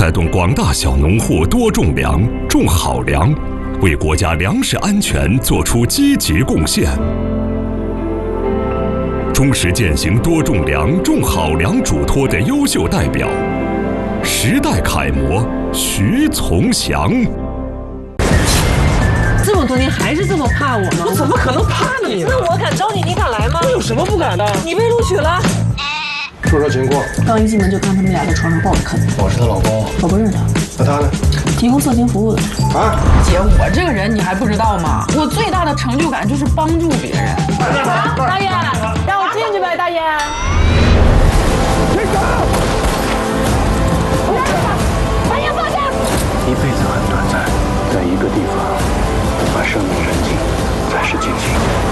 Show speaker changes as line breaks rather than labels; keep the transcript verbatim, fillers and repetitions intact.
带动广大小农户多种粮、种好粮，为国家粮食安全作出积极贡献。忠实践行多种粮、种好粮嘱托的优秀代表，时代楷模徐从祥。
这么多年还是这么怕我吗？
我怎么可能怕你呢？
那我敢招你，你敢来吗？
我有什么不敢的？
你被录取了。
说说情况。
刚一进门就看他们俩在床上抱着啃。
我是她老公。
我不认识他。
那他呢？
提供色情服务的。
啊？
姐，我这个人你还不知道吗？我最大的成就感就是帮助别人。
大爷，让我进去呗，大爷。